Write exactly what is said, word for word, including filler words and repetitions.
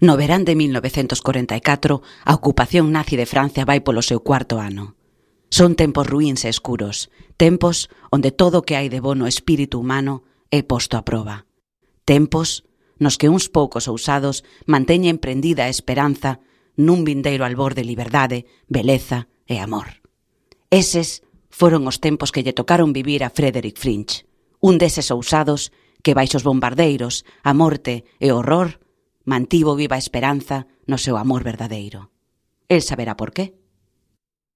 No verán de mil novecentos corenta e catro, a ocupación nazi de Francia vai polo seu cuarto ano. Son tempos ruíns e escuros, tempos onde todo o que hai de bo no espírito humano é posto a proba. Tempos nos que uns poucos ousados manteñen prendida a esperanza nun vindeiro albor de liberdade, beleza e amor. Eses foron os tempos que lle tocaron vivir a Frederick Fringe, un deses ousados que baixo os bombardeiros, a morte e o horror mantivo viva a esperanza no seu amor verdadeiro. El saberá por qué.